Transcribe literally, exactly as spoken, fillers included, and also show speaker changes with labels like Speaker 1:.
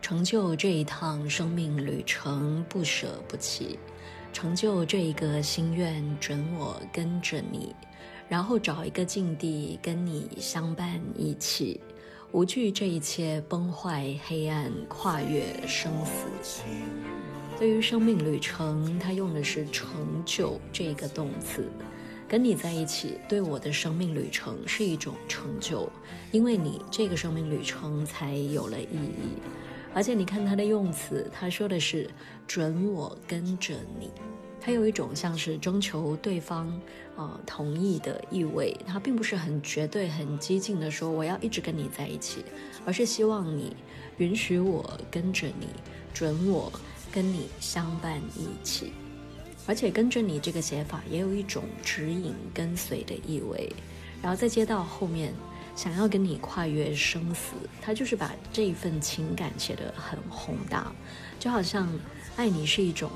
Speaker 1: 成就这一趟生命旅程，不舍不弃，成就这一个心愿，准我跟着你，然后找一个境地跟你相伴一起，无惧这一切崩坏黑暗，跨越生死。对于生命旅程，它用的是成就这个动词，跟你在一起对我的生命旅程是一种成就，因为你这个生命旅程才有了意义。而且你看它的用词，他说的是准我跟着你，它有一种像是征求对方呃同意的意味，它并不是很绝对很激进的说我要一直跟你在一起，而是希望你允许我跟着你，准我跟你相伴一起。而且跟着你这个写法也有一种指引跟随的意味，然后再接到后面想要跟你跨越生死，他就是把这一份情感写得很宏大，就好像爱你是一种